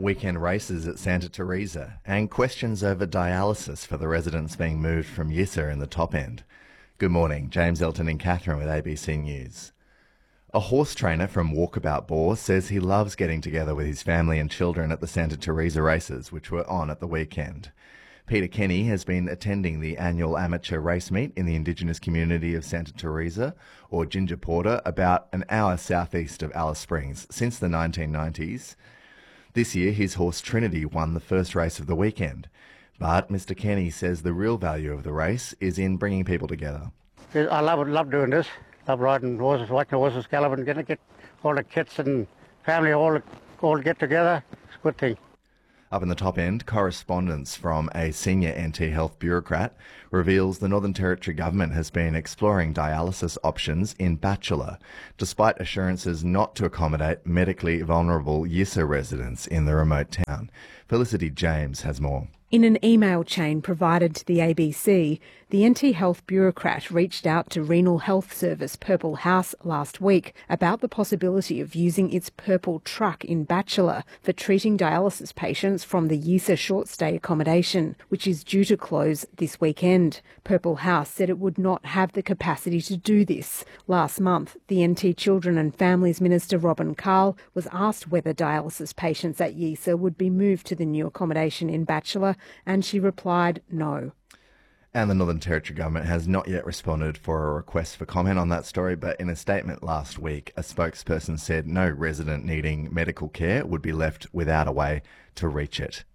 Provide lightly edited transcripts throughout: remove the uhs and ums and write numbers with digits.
weekend races at Santa Teresa, and questions over dialysis for the residents being moved from Yissa in the top end. Good morning, James Elton and Catherine with ABC News. A horse trainer from Walkabout Boar says he loves getting together with his family and children at the Santa Teresa races, which were on at the weekend. Peter Kenny has been attending the annual amateur race meet in the Indigenous community of Santa Teresa, or Ginger Porter, about an hour southeast of Alice Springs, since the 1990s. This year, his horse Trinity won the first race of the weekend. But Mr. Kenny says the real value of the race is in bringing people together. I love doing this. Love riding horses, watching horses gallop, and get all the kids and family all get together. It's a good thing. Up in the top end, correspondence from a senior NT Health bureaucrat reveals the Northern Territory government has been exploring dialysis options in Batchelor, despite assurances not to accommodate medically vulnerable Yissa residents in the remote town. Felicity James has more. In an email chain provided to the ABC, the NT Health bureaucrat reached out to Renal Health Service Purple House last week about the possibility of using its purple truck in Batchelor for treating dialysis patients from the Yissa short-stay accommodation, which is due to close this weekend. Purple House said it would not have the capacity to do this. Last month, the NT Children and Families Minister Robin Carl was asked whether dialysis patients at Yissa would be moved to the new accommodation in Batchelor, and she replied no. And the Northern Territory government has not yet responded for a request for comment on that story, but in a statement last week, a spokesperson said no resident needing medical care would be left without a way to reach it.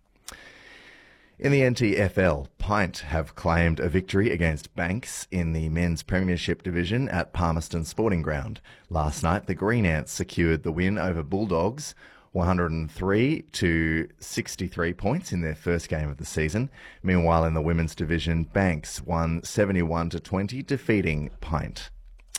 In the NTFL, Pint have claimed a victory against Banks in the men's premiership division at Palmerston Sporting Ground. Last night, the Green Ants secured the win over Bulldogs, 103 to 63 points in their first game of the season. Meanwhile, in the women's division, Banks won 71 to 20, defeating Pint.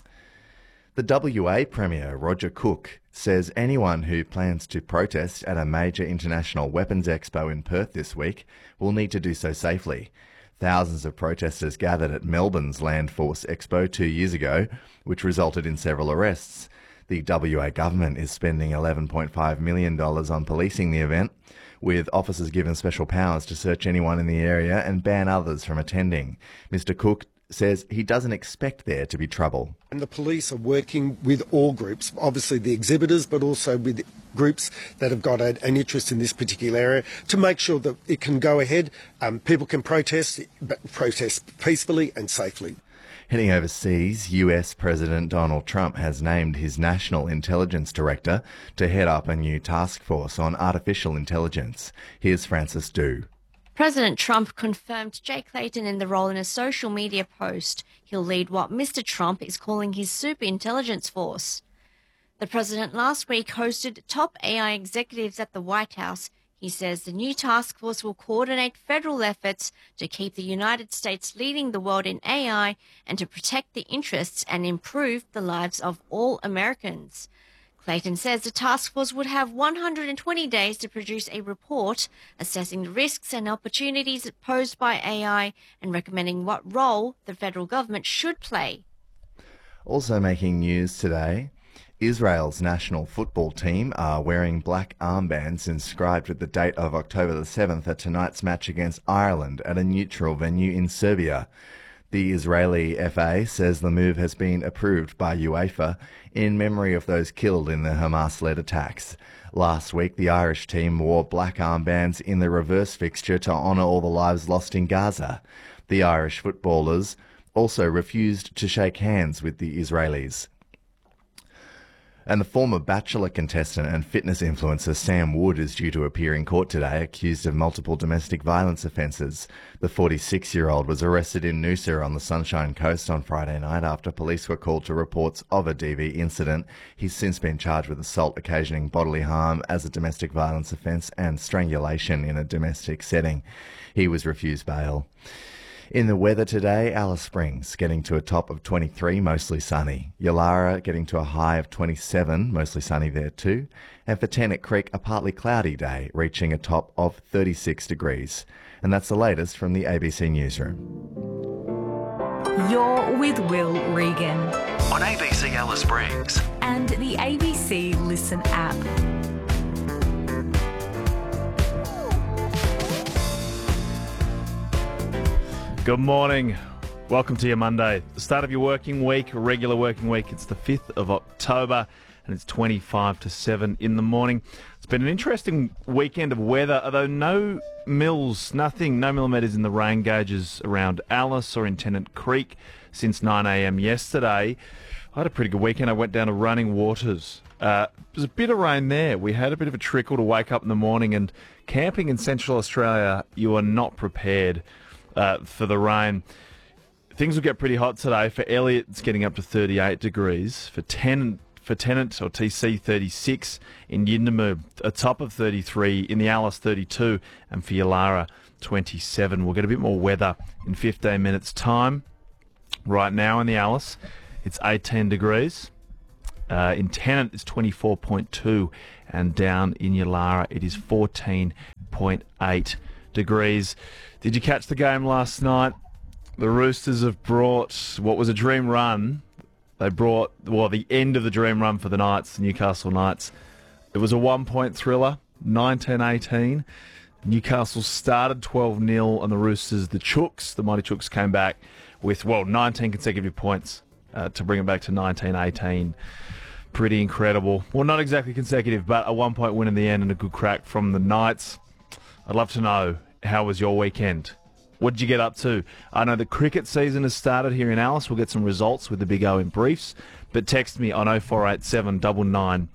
The WA Premier, Roger Cook, says anyone who plans to protest at a major international weapons expo in Perth this week will need to do so safely. Thousands of protesters gathered at Melbourne's Land Force Expo 2 years ago, which resulted in several arrests. The WA government is spending $11.5 million on policing the event, with officers given special powers to search anyone in the area and ban others from attending. Mr. Cook says he doesn't expect there to be trouble. And the police are working with all groups, obviously the exhibitors, but also with groups that have got an interest in this particular area to make sure that it can go ahead. People can protest, but protest peacefully and safely. Heading overseas, US President Donald Trump has named his National Intelligence Director to head up a new task force on artificial intelligence. Here's Francis Du. President Trump confirmed Jay Clayton in the role in a social media post. He'll lead what Mr. Trump is calling his super intelligence force. The president last week hosted top AI executives at the White House. He says the new task force will coordinate federal efforts to keep the United States leading the world in AI and to protect the interests and improve the lives of all Americans. Clayton says the task force would have 120 days to produce a report assessing the risks and opportunities posed by AI and recommending what role the federal government should play. Also making news today, Israel's national football team are wearing black armbands inscribed with the date of October the 7th at tonight's match against Ireland at a neutral venue in Serbia. The Israeli FA says the move has been approved by UEFA in memory of those killed in the Hamas-led attacks. Last week, the Irish team wore black armbands in the reverse fixture to honour all the lives lost in Gaza. The Irish footballers also refused to shake hands with the Israelis. And the former Bachelor contestant and fitness influencer Sam Wood is due to appear in court today, accused of multiple domestic violence offences. The 46-year-old was arrested in Noosa on the Sunshine Coast on Friday night after police were called to reports of a DV incident. He's since been charged with assault occasioning bodily harm as a domestic violence offence and strangulation in a domestic setting. He was refused bail. In the weather today, Alice Springs getting to a top of 23, mostly sunny. Yulara getting to a high of 27, mostly sunny there too. And for Tennant Creek, a partly cloudy day, reaching a top of 36 degrees. And that's the latest from the ABC Newsroom. You're with Will Regan. On ABC Alice Springs. And the ABC Listen app. Good morning. Welcome to your Monday. The start of your working week, regular working week. It's the 5th of October and it's 25 to 7 in the morning. It's been an interesting weekend of weather, although no millimetres in the rain gauges around Alice or in Tennant Creek since 9 a.m. yesterday. I had a pretty good weekend. I went down to Running Waters. There's a bit of rain there. We had a bit of a trickle to wake up in the morning, and camping in Central Australia, you are not prepared for the rain. Things will get pretty hot today. For Elliot, it's getting up to 38 degrees. For Tennant or TC, 36. In Yunnamoo, a top of 33. In the Alice, 32. And for Yulara, 27. We'll get a bit more weather in 15 minutes' time. Right now in the Alice, it's 18 degrees. In Tennant, it's 24.2. And down in Yulara, it is 14.8 degrees. Did you catch the game last night? The Roosters have brought what was a dream run. They brought, the end of the dream run for the Knights, the Newcastle Knights. It was a 1-point thriller, 19-18. Newcastle started 12-0, and the Roosters, the Mighty Chooks, came back with, 19 consecutive points to bring it back to 19-18. Pretty incredible. Well, not exactly consecutive, but a 1-point win in the end and a good crack from the Knights. I'd love to know, how was your weekend? What did you get up to? I know the cricket season has started here in Alice. We'll get some results with the Big O in briefs. But text me on 0487 99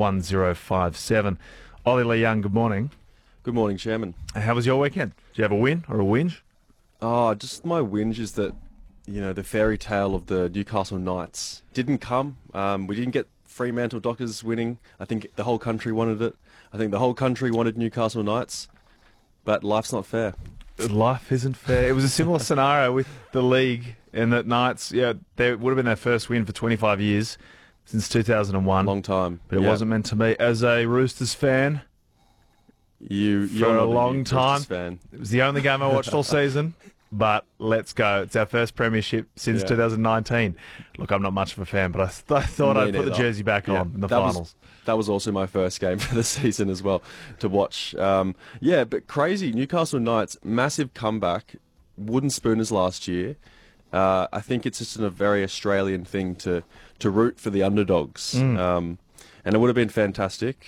1057. Ollie Lee Young, good morning. Good morning, Chairman. How was your weekend? Did you have a win or a whinge? Just my whinge is that, the fairy tale of the Newcastle Knights didn't come. We didn't get Fremantle Dockers winning. I think the whole country wanted it. I think the whole country wanted Newcastle Knights. But life's not fair. Life isn't fair. It was a similar scenario with the league and that Knights, they would have been their first win for 25 years, since 2001. Long time. But it wasn't meant to be. As a Roosters fan, you're for a long time, fan. It was the only game I watched all season. But let's go. It's our first premiership since 2019. Look, I'm not much of a fan, but I thought I'd put the jersey back on in the finals. That was also my first game for the season as well to watch. But crazy. Newcastle Knights, massive comeback. Wooden spooners last year. I think it's just a very Australian thing to root for the underdogs. And it would have been fantastic.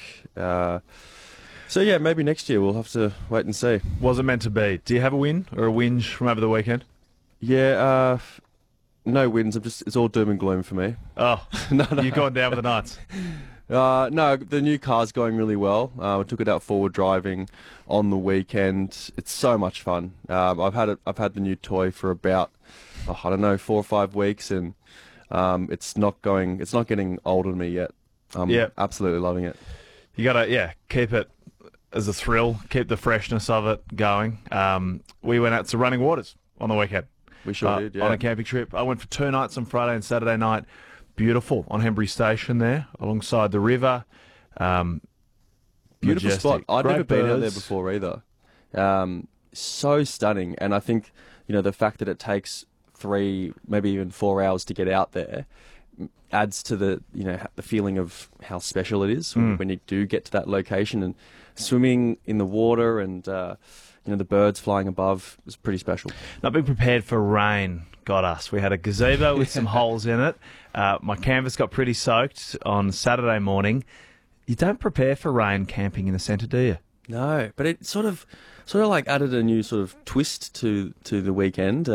Maybe next year we'll have to wait and see. Was it meant to be? Do you have a win or a whinge from over the weekend? No wins. It's all doom and gloom for me. Oh, no. You've gone down with the Knights. No, the new car's going really well. I took it out forward driving on the weekend. It's so much fun. I've had the new toy for about 4 or 5 weeks, and it's not getting old on me yet. I'm absolutely loving it. You gotta keep it as a thrill, keep the freshness of it going. We went out to Running Waters on the weekend. We sure did, on a camping trip. I went for 2 nights on Friday and Saturday night. Beautiful on Hembury Station there, alongside the river. Beautiful Majestic. spot. I'd Great never been out there birds. before either. So stunning, and I think the fact that it takes 3, maybe even 4 hours to get out there adds to the the feeling of how special it is when you do get to that location, and swimming in the water and the birds flying above was pretty special. Not being prepared for rain got us. We had a gazebo with some holes in it. My canvas got pretty soaked on Saturday morning. You don't prepare for rain camping in the centre, do you? No, but it sort of like added a new sort of twist to the weekend.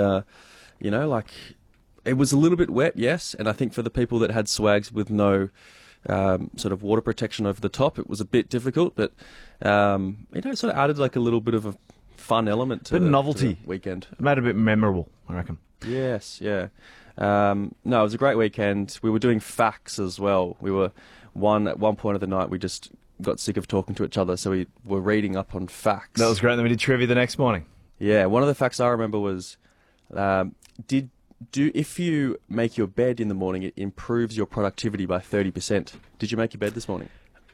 It was a little bit wet, yes, and I think for the people that had swags with no sort of water protection over the top, it was a bit difficult, but it sort of added like a little bit of a fun element to novelty to the weekend. It made it a bit memorable, I reckon. Yes, yeah. No, it was a great weekend. We were doing facts as well. We were at one point of the night we just got sick of talking to each other, so we were reading up on facts. That was great. Then we did trivia the next morning. Yeah, one of the facts I remember was if you make your bed in the morning, it improves your productivity by 30%. Did you make your bed this morning?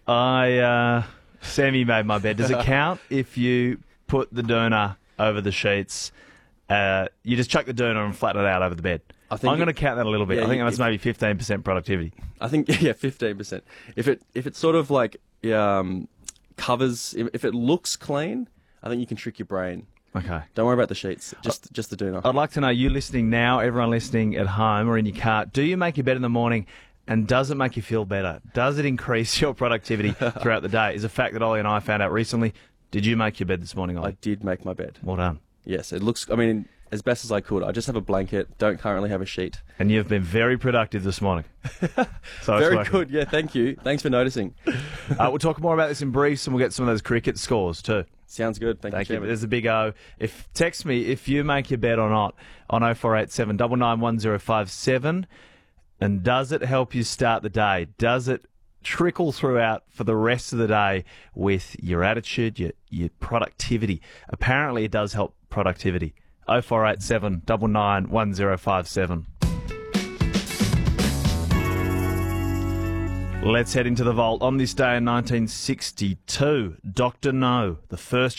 Sammy made my bed. Does it count if you put the doona over the sheets? You just chuck the doona and flatten it out over the bed. I'm going to count that a little bit. Yeah, I think that's maybe 15% productivity. I think 15%. If it sort of like covers, if it looks clean, I think you can trick your brain. Okay. Don't worry about the sheets, just the doona. I'd like to know, you listening now, everyone listening at home or in your car, do you make your bed in the morning, and does it make you feel better? Does it increase your productivity throughout the day? Is a fact that Ollie and I found out recently. Did you make your bed this morning, Ollie? I did make my bed. Well done. Yes, it looks, as best as I could. I just have a blanket, don't currently have a sheet. And you've been very productive this morning. So Very good, yeah, thank you. Thanks for noticing. We'll talk more about this in briefs, and we'll get some of those cricket scores too. Sounds good, thank you, Chairman. There's a big O. Text me if you make your bed or not on 0487 991057. And does it help you start the day? Does it trickle throughout for the rest of the day with your attitude, your productivity? Apparently it does help productivity. 0487 991057. Let's head into the vault. On this day in 1962, Dr. No, the first